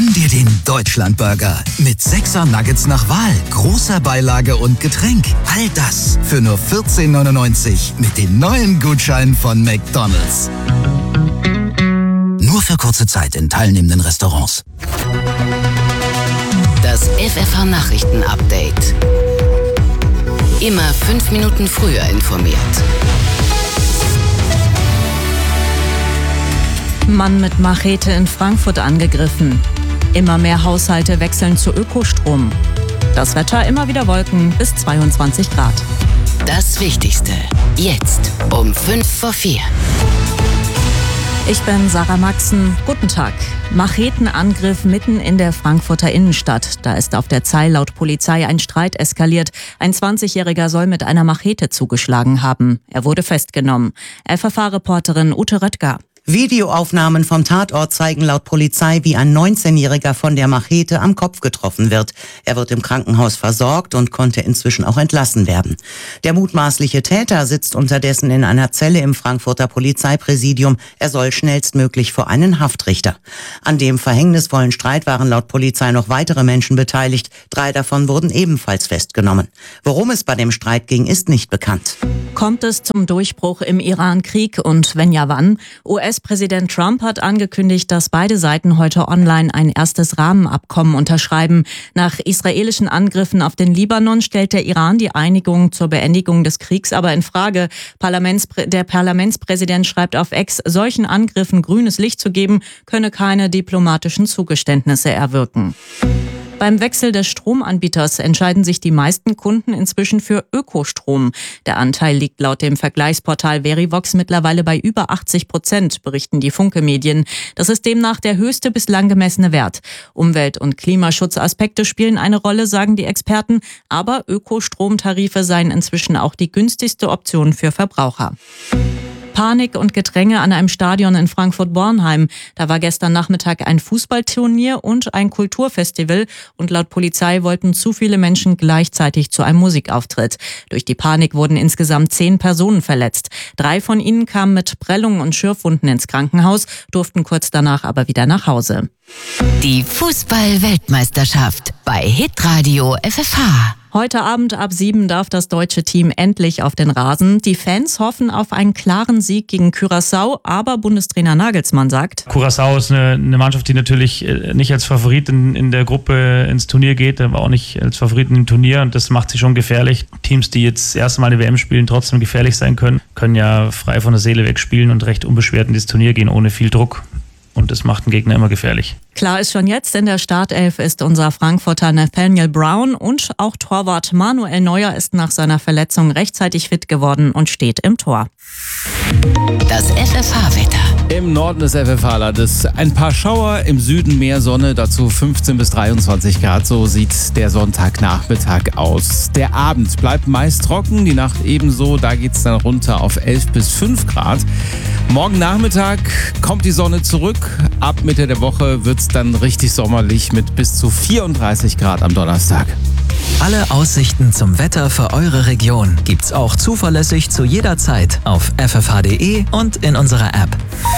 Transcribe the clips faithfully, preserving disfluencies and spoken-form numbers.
Gönn dir den Deutschlandburger mit sechser Nuggets nach Wahl, großer Beilage und Getränk. All das für nur vierzehn neunundneunzig mit dem neuen Gutschein von McDonald's. Nur für kurze Zeit in teilnehmenden Restaurants. Das F F H-Nachrichten-Update. Immer fünf Minuten früher informiert. Mann mit Machete in Frankfurt angegriffen. Immer mehr Haushalte wechseln zu Ökostrom. Das Wetter immer wieder Wolken bis zweiundzwanzig Grad. Das Wichtigste jetzt um fünf vor vier. Ich bin Sarah Maxen. Guten Tag. Machetenangriff mitten in der Frankfurter Innenstadt. Da ist auf der Zeil laut Polizei ein Streit eskaliert. Ein zwanzigjähriger soll mit einer Machete zugeschlagen haben. Er wurde festgenommen. F F H-Reporterin Ute Röttger. Videoaufnahmen vom Tatort zeigen laut Polizei, wie ein neunzehnjähriger von der Machete am Kopf getroffen wird. Er wird im Krankenhaus versorgt und konnte inzwischen auch entlassen werden. Der mutmaßliche Täter sitzt unterdessen in einer Zelle im Frankfurter Polizeipräsidium. Er soll schnellstmöglich vor einen Haftrichter. An dem verhängnisvollen Streit waren laut Polizei noch weitere Menschen beteiligt. Drei davon wurden ebenfalls festgenommen. Worum es bei dem Streit ging, ist nicht bekannt. Kommt es zum Durchbruch im Iran-Krieg und wenn ja, wann? U S-Präsident Trump hat angekündigt, dass beide Seiten heute online ein erstes Rahmenabkommen unterschreiben. Nach israelischen Angriffen auf den Libanon stellt der Iran die Einigung zur Beendigung des Kriegs aber in Frage. Parlamentspr- der Parlamentspräsident schreibt auf X, solchen Angriffen grünes Licht zu geben, könne keine diplomatischen Zugeständnisse erwirken. Beim Wechsel des Stromanbieters entscheiden sich die meisten Kunden inzwischen für Ökostrom. Der Anteil liegt laut dem Vergleichsportal Verivox mittlerweile bei über achtzig Prozent, berichten die Funke-Medien. Das ist demnach der höchste bislang gemessene Wert. Umwelt- und Klimaschutzaspekte spielen eine Rolle, sagen die Experten, aber Ökostromtarife seien inzwischen auch die günstigste Option für Verbraucher. Panik und Gedränge an einem Stadion in Frankfurt-Bornheim. Da war gestern Nachmittag ein Fußballturnier und ein Kulturfestival und laut Polizei wollten zu viele Menschen gleichzeitig zu einem Musikauftritt. Durch die Panik wurden insgesamt zehn Personen verletzt. Drei von ihnen kamen mit Prellungen und Schürfwunden ins Krankenhaus, durften kurz danach aber wieder nach Hause. Die Fußball-Weltmeisterschaft bei Hitradio F F H. Heute Abend ab sieben darf das deutsche Team endlich auf den Rasen. Die Fans hoffen auf einen klaren Sieg gegen Curaçao, aber Bundestrainer Nagelsmann sagt: Curaçao ist eine, eine Mannschaft, die natürlich nicht als Favorit in, in der Gruppe ins Turnier geht, aber auch nicht als Favoriten im Turnier und das macht sie schon gefährlich. Teams, die jetzt das erste Mal eine W M spielen, trotzdem gefährlich sein können, können ja frei von der Seele wegspielen und recht unbeschwert in dieses Turnier gehen, ohne viel Druck. Und das macht den Gegner immer gefährlich. Klar ist schon jetzt, in der Startelf ist unser Frankfurter Nathaniel Brown und auch Torwart Manuel Neuer ist nach seiner Verletzung rechtzeitig fit geworden und steht im Tor. Das F F H-Wetter. Im Norden des F F H-Landes ein paar Schauer, im Süden mehr Sonne, dazu fünfzehn bis dreiundzwanzig Grad. So sieht der Sonntagnachmittag aus. Der Abend bleibt meist trocken, die Nacht ebenso. Da geht es dann runter auf elf bis fünf Grad. Morgen Nachmittag kommt die Sonne zurück. Ab Mitte der Woche wird es dann richtig sommerlich mit bis zu vierunddreißig Grad am Donnerstag. Alle Aussichten zum Wetter für eure Region gibt's auch zuverlässig zu jeder Zeit auf f f h punkt d e und in unserer App.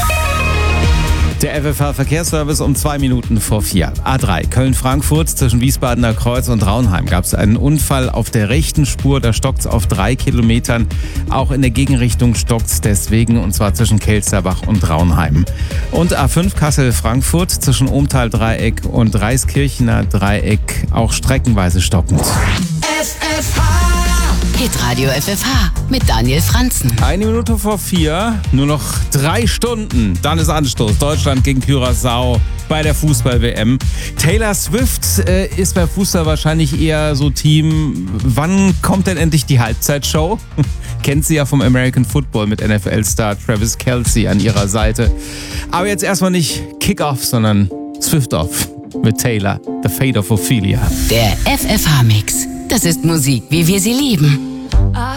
Der F F H-Verkehrsservice um zwei Minuten vor vier. A drei Köln-Frankfurt zwischen Wiesbadener Kreuz und Raunheim gab es einen Unfall auf der rechten Spur. Da stockt es auf drei Kilometern. Auch in der Gegenrichtung stockt es deswegen, und zwar zwischen Kelsterbach und Raunheim. Und A fünf Kassel-Frankfurt zwischen Ohmtal-Dreieck und Reiskirchener Dreieck auch streckenweise stockend. F F H. Hitradio F F H mit Daniel Franzen. Eine Minute vor vier, nur noch drei Stunden. Dann ist Anstoß. Deutschland gegen Curaçao bei der Fußball-W M. Taylor Swift äh, ist beim Fußball wahrscheinlich eher so Team, wann kommt denn endlich die Halbzeitshow? Kennt sie ja vom American Football mit N F L-Star Travis Kelce an ihrer Seite. Aber jetzt erstmal nicht Kick-Off, sondern Swift-Off mit Taylor, The Fate of Ophelia. Der F F H-Mix. Das ist Musik, wie wir sie lieben.